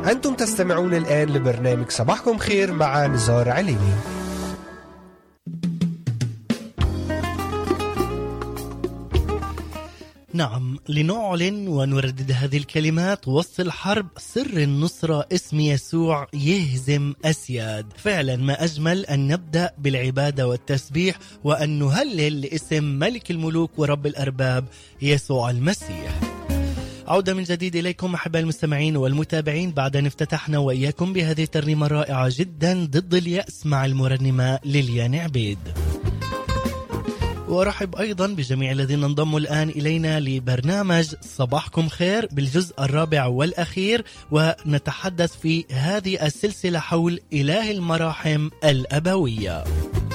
أنتم تستمعون الآن لبرنامج صباحكم خير مع نزار عليني. نعم، لنعلن ونردد هذه الكلمات وسط الحرب: سر النصرة اسم يسوع يهزم أسياد. فعلا ما أجمل أن نبدأ بالعبادة والتسبيح وأن نهلل لاسم ملك الملوك ورب الأرباب يسوع المسيح. عودة من جديد إليكم أحباء المستمعين والمتابعين بعد أن افتتحنا وإياكم بهذه الترنيمة الرائعة جدا ضد اليأس مع المرنمة ليليان عبيد. وأرحب أيضا بجميع الذين انضموا الآن إلينا لبرنامج صباحكم خير بالجزء الرابع والأخير، ونتحدث في هذه السلسلة حول إله المراحم الأبوية.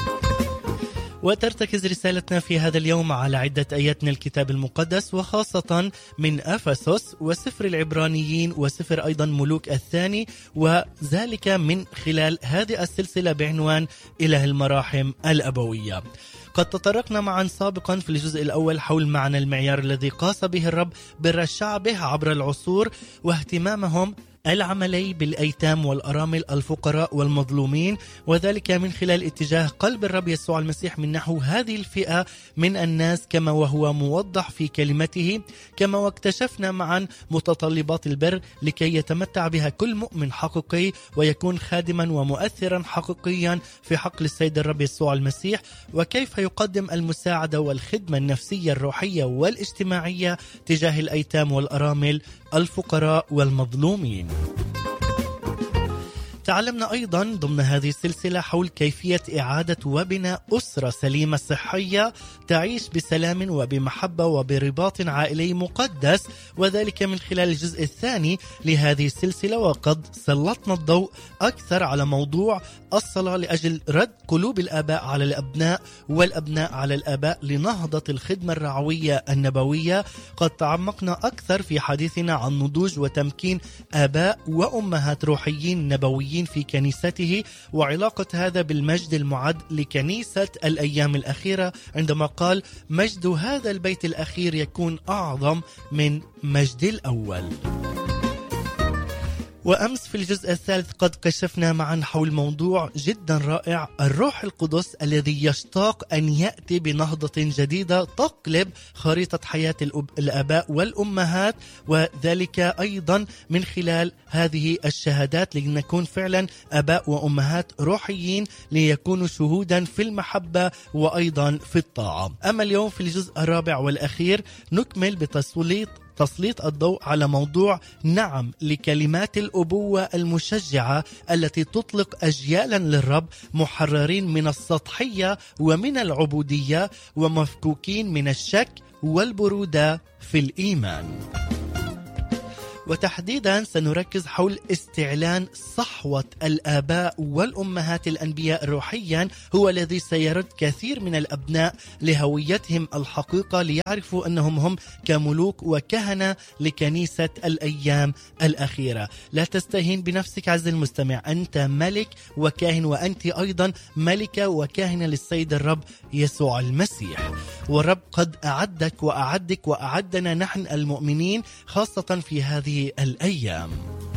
وترتكز رسالتنا في هذا اليوم على عدة آيات من الكتاب المقدس، وخاصة من أفسس وسفر العبرانيين وسفر أيضا ملوك الثاني، وذلك من خلال هذه السلسلة بعنوان إله المراحم الأبوية. قد تطرقنا معا سابقا في الجزء الأول حول معنى المعيار الذي قاس به الرب بر شعبه عبر العصور، واهتمامهم العملي بالأيتام والأرامل الفقراء والمظلومين، وذلك من خلال اتجاه قلب الرب يسوع المسيح من نحو هذه الفئة من الناس كما وهو موضح في كلمته، كما واكتشفنا معا متطلبات البر لكي يتمتع بها كل مؤمن حقيقي ويكون خادما ومؤثرا حقيقيا في حقل السيد الرب يسوع المسيح، وكيف يقدم المساعدة والخدمة النفسية الروحية والاجتماعية تجاه الأيتام والأرامل الفقراء والمظلومين. تعلمنا أيضا ضمن هذه السلسلة حول كيفية إعادة وبناء أسرة سليمة صحية تعيش بسلام وبمحبة وبرباط عائلي مقدس، وذلك من خلال الجزء الثاني لهذه السلسلة. وقد سلطنا الضوء أكثر على موضوع الصلاة لأجل رد قلوب الآباء على الأبناء والأبناء على الآباء لنهضة الخدمة الرعوية النبوية. قد تعمقنا أكثر في حديثنا عن نضوج وتمكين آباء وأمهات روحيين نبويين في كنيسته، وعلاقة هذا بالمجد المعد لكنيسة الأيام الأخيرة عندما قال: مجد هذا البيت الأخير يكون أعظم من مجد الأول. وأمس في الجزء الثالث قد كشفنا معا حول موضوع جدا رائع: الروح القدس الذي يشتاق أن يأتي بنهضة جديدة تقلب خريطة حياة الآباء والأمهات، وذلك أيضا من خلال هذه الشهادات لنكون فعلا آباء وأمهات روحيين ليكونوا شهودا في المحبة وأيضا في الطاعة. أما اليوم في الجزء الرابع والأخير نكمل تسليط الضوء على موضوع نعم لكلمات الأبوة المشجعة التي تطلق أجيالا للرب محررين من السطحية ومن العبودية ومفكوكين من الشك والبرودة في الإيمان. وتحديدا سنركز حول استعلان صحوة الآباء والأمهات الأنبياء روحيا هو الذي سيرد كثير من الأبناء لهويتهم الحقيقة، ليعرفوا أنهم هم كملوك وكهنة لكنيسة الأيام الأخيرة. لا تستهين بنفسك عز المستمع، أنت ملك وكاهن، وأنت أيضا ملكة وكاهنة للسيد الرب يسوع المسيح. والرب قد أعدك وأعدك وأعدنا نحن المؤمنين خاصة في هذه الأيام.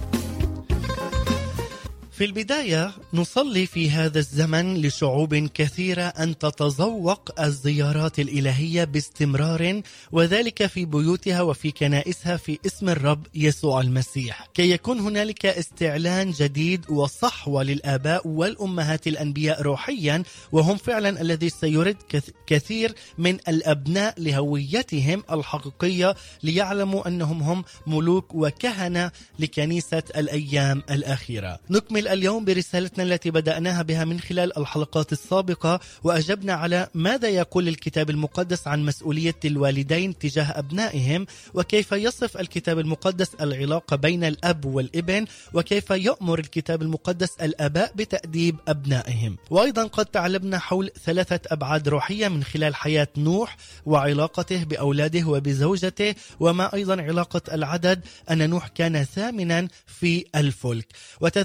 في البداية نصلي في هذا الزمن لشعوب كثيرة أن تتذوق الزيارات الإلهية باستمرار، وذلك في بيوتها وفي كنائسها في اسم الرب يسوع المسيح، كي يكون هنالك استعلان جديد وصحوة للآباء والأمهات الأنبياء روحيا، وهم فعلا الذي سيرد كثير من الأبناء لهويتهم الحقيقية ليعلموا أنهم هم ملوك وكهنة لكنيسة الأيام الأخيرة. نكمل اليوم برسالتنا التي بدأناها بها من خلال الحلقات السابقة، وأجبنا على ماذا يقول الكتاب المقدس عن مسؤولية الوالدين تجاه أبنائهم، وكيف يصف الكتاب المقدس العلاقة بين الأب والابن، وكيف يأمر الكتاب المقدس الآباء بتأديب أبنائهم. وأيضا قد تعلمنا حول 3 أبعاد روحية من خلال حياة نوح وعلاقته بأولاده وبزوجته، وما أيضا علاقة العدد أن نوح كان ثامنا في الفلك. وتذكيرا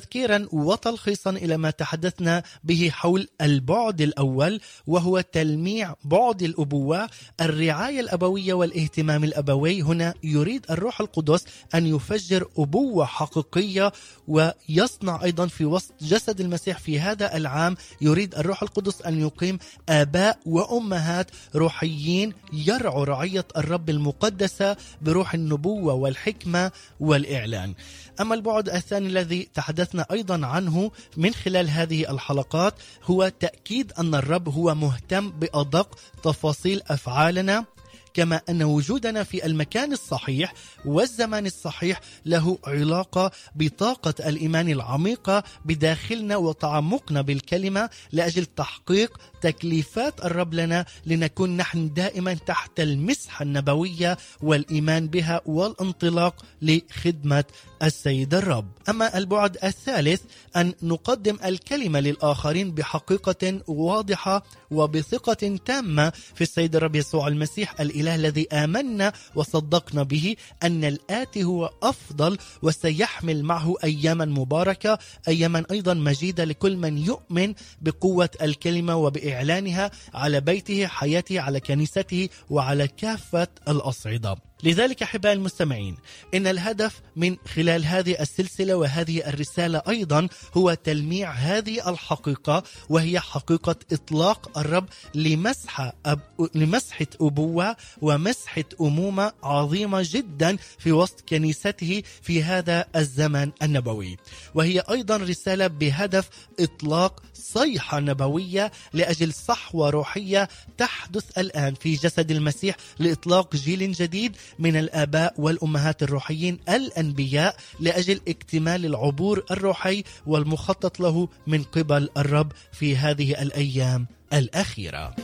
إعادة وتلخيصا إلى ما تحدثنا به حول البعد الأول، وهو تلميع بعد الأبوة، الرعاية الأبوية والاهتمام الأبوي. هنا يريد الروح القدس أن يفجر أبوة حقيقية ويصنع أيضا في وسط جسد المسيح في هذا العام. يريد الروح القدس أن يقيم آباء وأمهات روحيين يرعوا رعية الرب المقدسة بروح النبوة والحكمة والإعلان. أما البعد الثاني الذي تحدثنا أيضا عنه من خلال هذه الحلقات هو تأكيد أن الرب هو مهتم بأدق تفاصيل أفعالنا، كما أن وجودنا في المكان الصحيح والزمان الصحيح له علاقة بطاقة الإيمان العميقة بداخلنا وتعمقنا بالكلمة لأجل تحقيق تكليفات الرب لنا، لنكون نحن دائما تحت المسحة النبوية والإيمان بها والانطلاق لخدمة السيد الرب. أما البعد الثالث أن نقدم الكلمة للآخرين بحقيقة واضحة وبثقة تامة في السيد الرب يسوع المسيح الإله الذي آمنا وصدقنا به أن الآتي هو أفضل وسيحمل معه أياما مباركة، أياما أيضا مجيدة لكل من يؤمن بقوة الكلمة وبإعلانها على بيته، حياته، على كنيسته وعلى كافة الأصعدة. لذلك أحبائي المستمعين، إن الهدف من خلال هذه السلسلة وهذه الرسالة أيضا هو تلميع هذه الحقيقة، وهي حقيقة إطلاق الرب لمسحة أبوة ومسحة أمومة عظيمة جدا في وسط كنيسته في هذا الزمن النبوي. وهي أيضا رسالة بهدف إطلاق صيحة نبوية لأجل صحوة روحية تحدث الآن في جسد المسيح لإطلاق جيل جديد من الآباء والأمهات الروحيين الأنبياء لأجل اكتمال العبور الروحي والمخطط له من قبل الرب في هذه الأيام الأخيرة.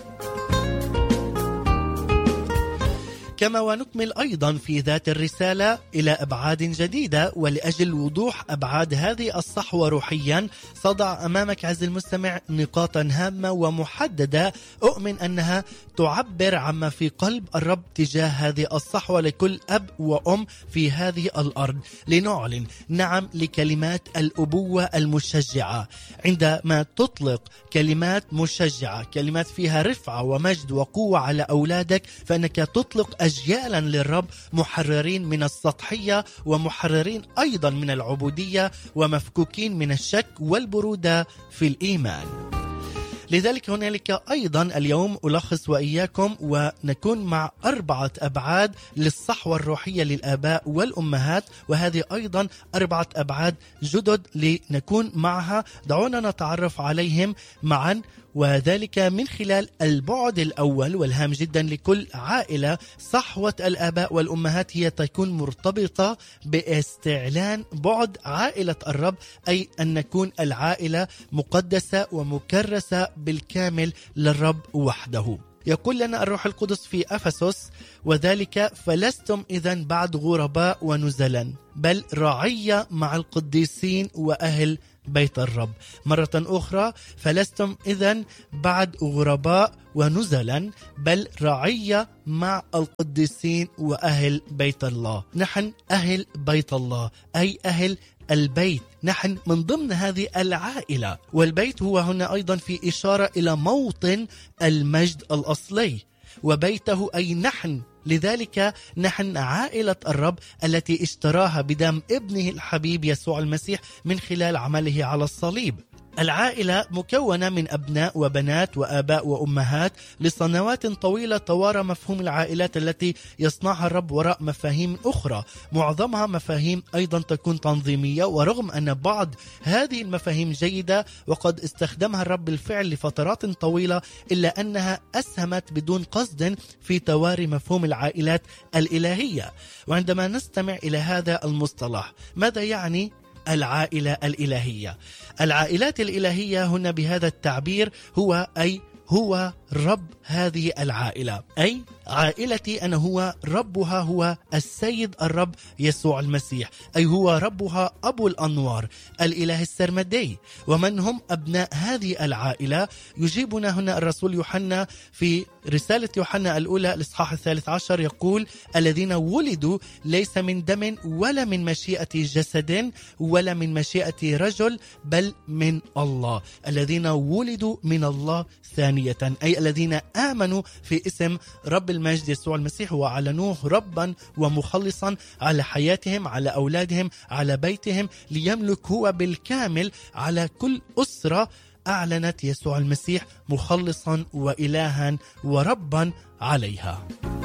كما ونكمل أيضا في ذات الرسالة إلى أبعاد جديدة، ولأجل وضوح أبعاد هذه الصحوة روحيا صدع أمامك عز المستمع نقاطا هامة ومحددة أؤمن أنها تعبر عما في قلب الرب تجاه هذه الصحوة لكل أب وأم في هذه الأرض، لنعلن نعم لكلمات الأبوة المشجعة. عندما تطلق كلمات مشجعة، كلمات فيها رفعة ومجد وقوة على أولادك، فإنك تطلق أجيالا للرب محررين من السطحية ومحررين أيضا من العبودية ومفكوكين من الشك والبرودة في الإيمان. لذلك هنالك أيضا اليوم ألخص وإياكم ونكون مع 4 أبعاد للصحوة الروحية للآباء والأمهات، وهذه أيضا 4 أبعاد جدد لنكون معها. دعونا نتعرف عليهم معا، وذلك من خلال البعد الأول والهام جدا لكل عائلة. صحوة الآباء والأمهات هي تكون مرتبطة باستعلان بعد عائلة الرب، أي أن نكون العائلة مقدسة ومكرسة بالكامل للرب وحده. يقول لنا الروح القدس في أفسس: وذلك فلستم إذن بعد غرباء ونزلا، بل رعية مع القديسين وأهل بيت الرب. مرة أخرى: فلستم إذن بعد غرباء ونزلا، بل رعية مع القديسين وأهل بيت الله. نحن أهل بيت الله، أي أهل البيت، نحن من ضمن هذه العائلة. والبيت هو هنا أيضا في إشارة إلى موطن المجد الأصلي، وبيته أي نحن. لذلك نحن عائلة الرب التي اشتراها بدم ابنه الحبيب يسوع المسيح من خلال عمله على الصليب. العائلة مكونة من أبناء وبنات وآباء وأمهات. لسنوات طويلة توارى مفهوم العائلات التي يصنعها الرب وراء مفاهيم أخرى، معظمها مفاهيم أيضا تكون تنظيمية، ورغم أن بعض هذه المفاهيم جيدة وقد استخدمها الرب بالفعل لفترات طويلة، إلا أنها أسهمت بدون قصد في تواري مفهوم العائلات الإلهية. وعندما نستمع إلى هذا المصطلح، ماذا يعني العائلة الإلهية؟ العائلات الإلهية هنا بهذا التعبير هو رب هذه العائلة، أي عائلتي أنا هو ربها، هو السيد الرب يسوع المسيح، أي هو ربها أبو الأنوار الإله السرمدي. ومن هم أبناء هذه العائلة؟ يجيبنا هنا الرسول يوحنا في رسالة يوحنا الأولى الإصحاح 13 يقول: الذين ولدوا ليس من دم ولا من مشيئة جسد ولا من مشيئة رجل بل من الله. الذين ولدوا من الله ثانية، أي الذين آمنوا في اسم رب المجد يسوع المسيح وأعلنوه ربا ومخلصا على حياتهم، على أولادهم، على بيتهم، ليملك هو بالكامل على كل أسرة أعلنت يسوع المسيح مخلصا وإلها وربا عليها.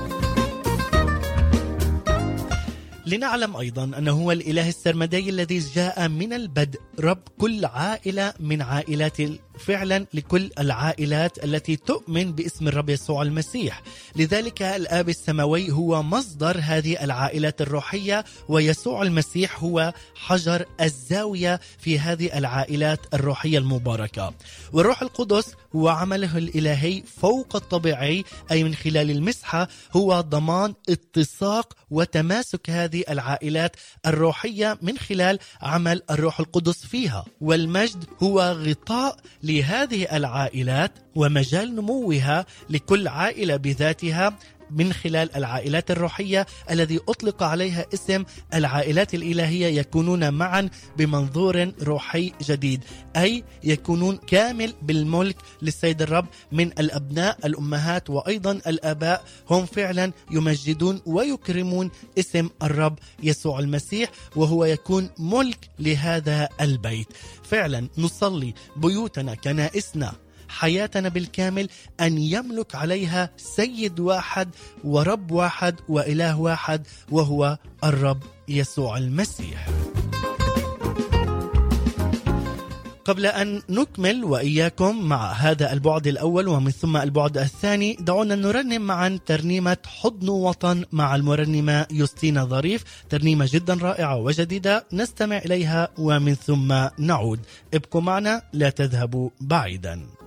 لنعلم أيضا أنه هو الإله السرمدي الذي جاء من البدء، رب كل عائلة من عائلات فعلا لكل العائلات التي تؤمن باسم الرب يسوع المسيح. لذلك الآب السماوي هو مصدر هذه العائلات الروحية، ويسوع المسيح هو حجر الزاوية في هذه العائلات الروحية المباركة. والروح القدس هو عمله الإلهي فوق الطبيعي، أي من خلال المسحة هو ضمان اتساق وتماسك هذه العائلات الروحية من خلال عمل الروح القدس فيها. والمجد هو غطاء لهذه العائلات ومجال نموها لكل عائلة بذاتها من خلال العائلات الروحية الذي أطلق عليها اسم العائلات الإلهية، يكونون معا بمنظور روحي جديد، أي يكونون كامل بالملك للسيد الرب من الأبناء، الأمهات وأيضا الآباء، هم فعلا يمجدون ويكرمون اسم الرب يسوع المسيح، وهو يكون ملك لهذا البيت. فعلا نصلي بيوتنا، كنائسنا، حياتنا بالكامل أن يملك عليها سيد واحد ورب واحد وإله واحد، وهو الرب يسوع المسيح. قبل أن نكمل وإياكم مع هذا البعد الأول ومن ثم البعد الثاني، دعونا نرنم معا ترنيمة حضن وطن مع المرنمة يوستينا ظريف، ترنيمة جدا رائعة وجديدة نستمع إليها ومن ثم نعود. ابقوا معنا، لا تذهبوا بعيدا.